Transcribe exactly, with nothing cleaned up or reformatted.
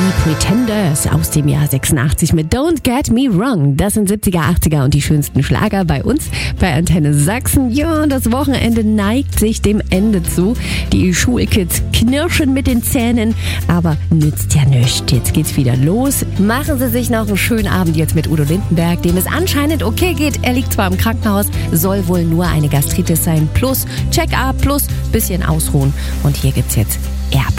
Pretenders aus dem Jahr sechsundachtzig mit Don't Get Me Wrong. Das sind siebziger, achtziger und die schönsten Schlager bei uns bei Antenne Sachsen. Ja, und das Wochenende neigt sich dem Ende zu. Die Schulkids knirschen mit den Zähnen, aber nützt ja nichts. Jetzt geht's wieder los. Machen Sie sich noch einen schönen Abend jetzt mit Udo Lindenberg, dem es anscheinend okay geht. Er liegt zwar im Krankenhaus, soll wohl nur eine Gastritis sein. Plus Check-up, plus bisschen ausruhen. Und hier gibt's jetzt Erb.